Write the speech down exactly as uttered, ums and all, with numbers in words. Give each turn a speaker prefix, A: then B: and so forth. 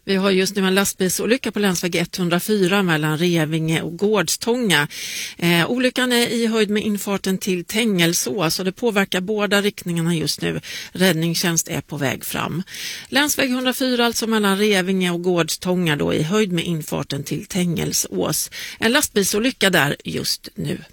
A: Vi har just nu en lastbilsolycka på länsväg etthundrafyra mellan Revinge och Gårdstånga. Eh, olyckan är i höjd med infarten till Tängelsås och det påverkar båda riktningarna just nu. Räddningstjänst är på väg fram. Länsväg etthundrafyra alltså mellan Revinge och Gårdstånga då i höjd med infarten till Tängelsås. En lastbilsolycka där just nu.